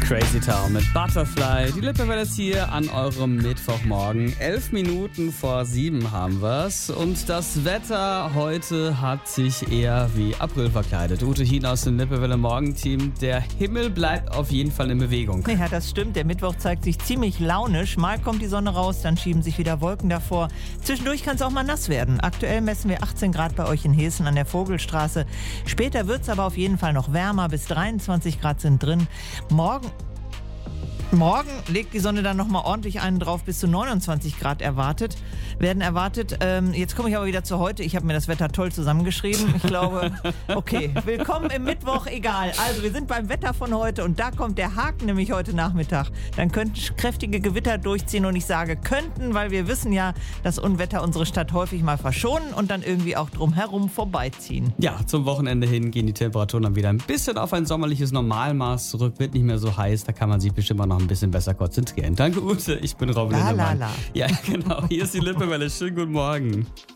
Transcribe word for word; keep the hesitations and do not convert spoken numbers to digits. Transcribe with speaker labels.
Speaker 1: Crazy Town mit Butterfly. Die Lippewelle ist hier an eurem Mittwochmorgen. Elf Minuten vor sieben haben wir's. Und das Wetter heute hat sich eher wie April verkleidet. Ute Hien aus dem Lippewelle Morgenteam. Der Himmel bleibt auf jeden Fall in Bewegung.
Speaker 2: Ja, das stimmt. Der Mittwoch zeigt sich ziemlich launisch. Mal kommt die Sonne raus, dann schieben sich wieder Wolken davor. Zwischendurch kann es auch mal nass werden. Aktuell messen wir achtzehn Grad bei euch in Hessen an der Vogelstraße. Später wird es aber auf jeden Fall noch wärmer. Bis dreiundzwanzig Grad sind drin. Morgen Morgen legt die Sonne dann nochmal ordentlich einen drauf, bis zu neunundzwanzig Grad erwartet, werden erwartet. Ähm, jetzt komme ich aber wieder zu heute. Ich habe mir das Wetter toll zusammengeschrieben. Ich glaube, okay, willkommen im Mittwoch, egal. Also wir sind beim Wetter von heute und da kommt der Haken nämlich heute Nachmittag. Dann könnten kräftige Gewitter durchziehen und ich sage könnten, weil wir wissen ja, dass Unwetter unsere Stadt häufig mal verschonen und dann irgendwie auch drumherum vorbeiziehen.
Speaker 1: Ja, zum Wochenende hin gehen die Temperaturen dann wieder ein bisschen auf ein sommerliches Normalmaß zurück. Wird nicht mehr so heiß, da kann man sich bestimmt auch noch ein bisschen besser konzentrieren. Danke Ute, ich bin Robin
Speaker 2: La,
Speaker 1: Lindemann.
Speaker 2: la, la.
Speaker 1: Ja, genau, hier ist die Lippewelle. Schönen guten Morgen.